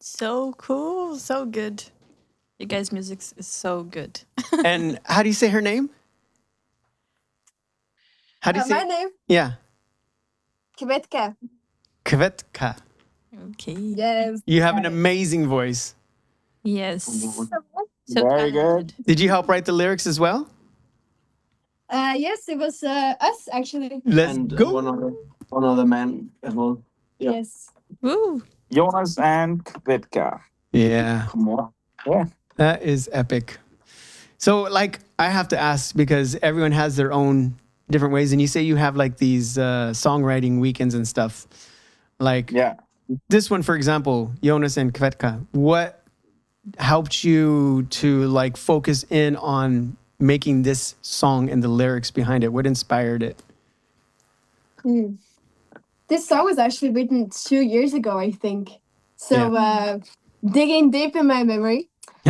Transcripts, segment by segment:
So cool, so good. You guys' music is so good. And how do you say her name? How do you say? My name, Yeah, Kvetka. Kvetka. Okay. Yes. You have an amazing voice. Yes. So Very talented. Did you help write the lyrics as well? Yes, it was us actually. Let's And go. one other man as well. Yeah. Yes. Woo. Jonas and Kvetka. Yeah, Come on. Yeah. that is epic. So, like, I have to ask because everyone has their own different ways, and you say you have like these songwriting weekends and stuff. Like, Yeah. this one, for example, Jonas and Kvetka. What helped you to like focus in on making this song and the lyrics behind it? What inspired it? This song was actually written 2 years ago, I think. So digging deep in my memory,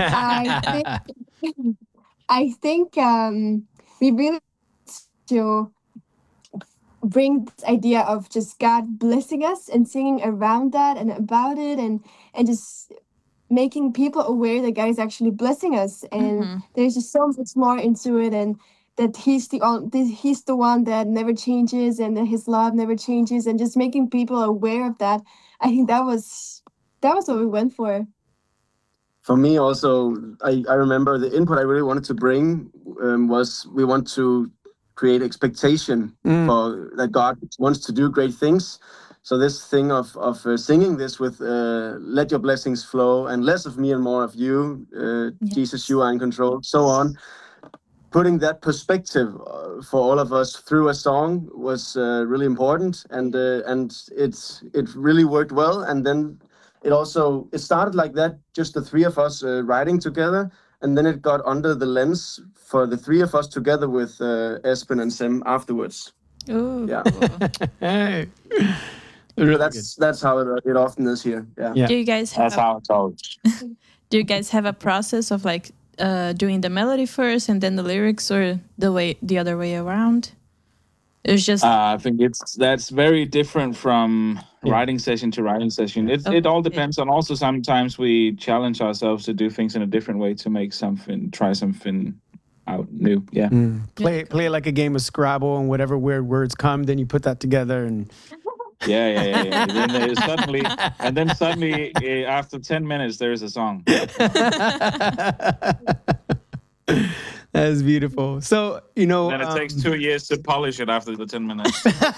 I think we really to bring this idea of just God blessing us and singing around that and about it and just making people aware that God is actually blessing us and there's just so much more into it and that he's the one that never changes and that his love never changes and just making people aware of that. I think that was what we went for. For me also, I remember the input I really wanted to bring was we want to create expectation for that God wants to do great things. So this thing of singing this with let your blessings flow and less of me and more of you, Jesus, you are in control, so on. Putting that perspective for all of us through a song was really important, and it really worked well. And then it started like that, just the three of us writing together, and then it got under the lens for the three of us together with Espen and Sim afterwards. Ooh. Yeah. Hey. So Really that's how it often is here. Yeah. Yeah. Do you guys have That's how it goes. do you guys have a process of like doing the melody first and then the lyrics, or the other way around? It's just I think that's very different from writing session to writing session. It all depends on. Also, sometimes we challenge ourselves to do things in a different way to make try something out new. Yeah. Play it like a game of Scrabble, and whatever weird words come, then you put that together and. Yeah. And then suddenly, after 10 minutes, there's a song. That is beautiful. So, Then it takes 2 years to polish it after the 10 minutes.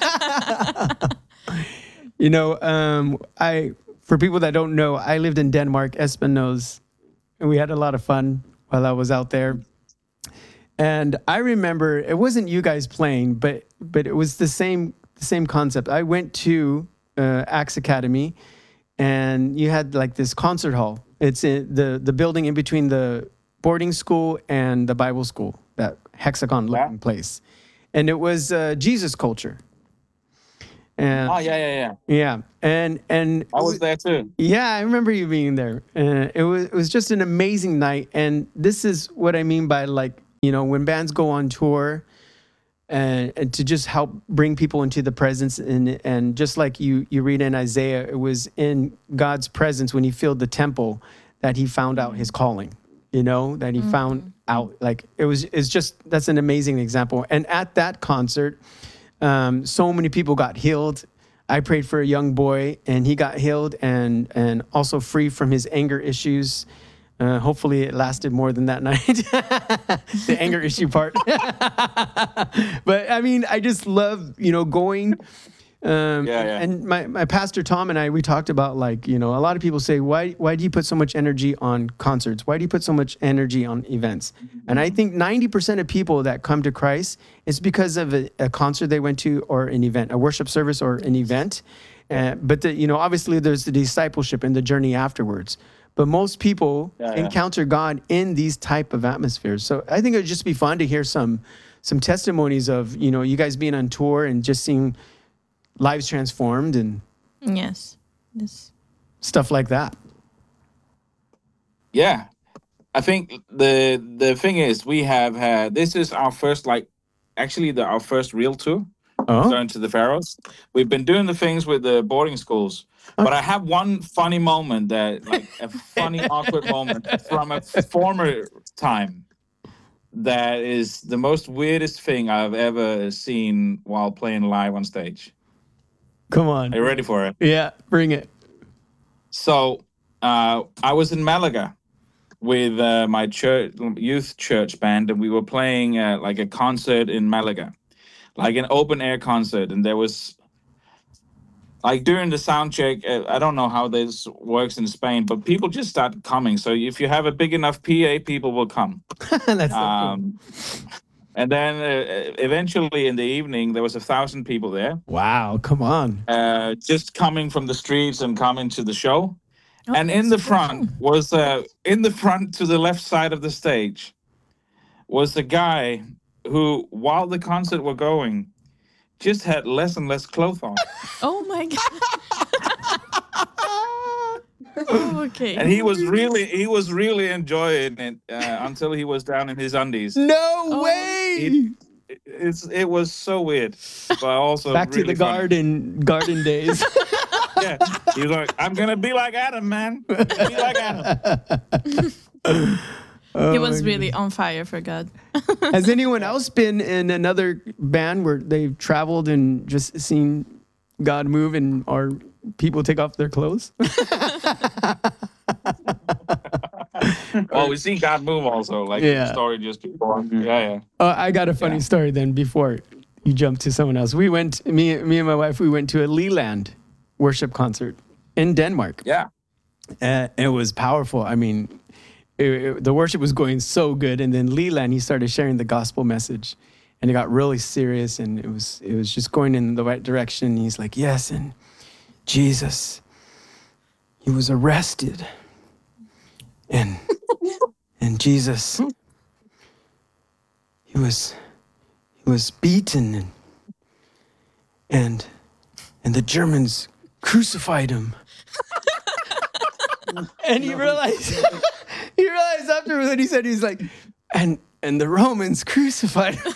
For people that don't know, I lived in Denmark. Espen knows, and we had a lot of fun while I was out there. And I remember it wasn't you guys playing, but it was the same concept. I went to Axe Academy, and you had like this concert hall. It's in the building in between the boarding school and the Bible school, that hexagon looking place. And it was Jesus culture. And yeah. And I was there too. Yeah, I remember you being there. It was just an amazing night. And this is what I mean by like, when bands go on tour and to just help bring people into the presence and just like you read in Isaiah, it was in God's presence when he filled the temple that he found out his calling. That he found out, like that's an amazing example. And at that concert, so many people got healed. I prayed for a young boy and he got healed and also free from his anger issues. Hopefully it lasted more than that night, the anger issue part. But I mean, I just love, going. And my pastor Tom and I, we talked about like, a lot of people say, why do you put so much energy on concerts? Why do you put so much energy on events? And I think 90% of people that come to Christ is because of a concert they went to or an event, a worship service or an event. But obviously there's the discipleship and the journey afterwards. But most people encounter God in these type of atmospheres. So I think it would just be fun to hear some testimonies of, you guys being on tour and just seeing lives transformed and yes, stuff like that. Yeah, I think the thing is we have had, this is our first our first real tour. going to the Faroes. We've been doing the things with the boarding schools. But I have one funny moment a funny, awkward moment from a former time that is the most weirdest thing I've ever seen while playing live on stage. Come on. Are you ready for it? Yeah, bring it. So I was in Malaga with my youth church band, and we were playing like a concert in Malaga, like an open air concert. And there was, like, during the sound check, I don't know how this works in Spain, but people just start coming. So if you have a big enough PA, people will come. That's so cool. And then eventually in the evening, there was 1,000 people there. Wow, come on. Just coming from the streets and coming to the show. And in the front was, in the front to the left side of the stage, was a guy who, while the concert were going, just had less and less clothes on. Oh my god. Oh, okay. And he was really enjoying it until he was down in his undies. No way. It was so weird, but also back really to the garden days. Yeah, he was like, "I'm gonna be like Adam, man. Be like Adam." He was really on fire for God. Has anyone else been in another band where they've traveled and just seen God move and or people take off their clothes? Well, we see God move also, like the story just before. Yeah. I got a funny story then before you jump to someone else. We went, me and my wife, we went to a Leland worship concert in Denmark. Yeah. It was powerful. I mean, the worship was going so good, and then Leland, he started sharing the gospel message, and it got really serious, and it was just going in the right direction. He's like, yes, and Jesus, he was arrested, and Jesus, he was beaten, and the Germans crucified him. And he realized afterwards that he said, he's like, and the Romans crucified him.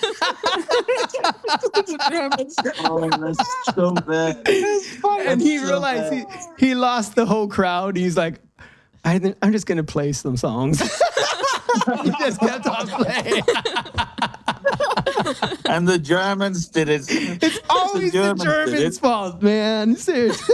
Oh, that's so bad. And he realized he lost the whole crowd. He's like, I'm just going to play some songs. He just kept on playing. And the Germans did it. It's always the Germans' fault, man. Seriously.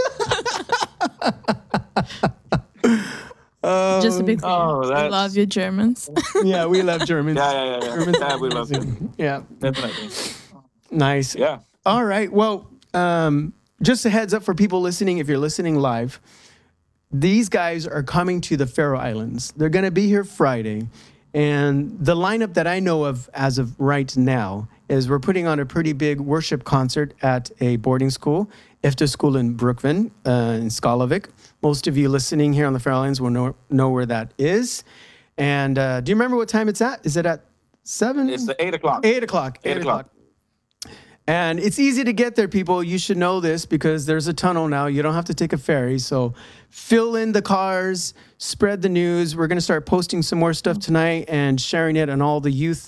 Just a big thing. Oh, I love you, Germans. Yeah, we love Germans. Yeah. Germans Yeah, we love them. Yeah. Definitely. Nice. Yeah. All right. Well, just a heads up for people listening, if you're listening live, these guys are coming to the Faroe Islands. They're going to be here Friday. And the lineup that I know of as of right now is we're putting on a pretty big worship concert at a boarding school, Efter School in Brookven, in Skalavik. Most of you listening here on the Faroe Islands will know where that is. And do you remember what time it's at? Is it at 7? It's the 8 o'clock. 8 o'clock. 8 o'clock. And it's easy to get there, people. You should know this because there's a tunnel now. You don't have to take a ferry. So fill in the cars, spread the news. We're going to start posting some more stuff tonight and sharing it on all the youth